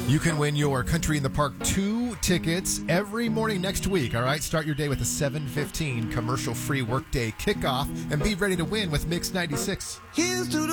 You can win your Country in the Park 2 tickets every morning next week, all right? Start your day with a 7:15 commercial-free workday kickoff and be ready to win with Mix 96. Here's to the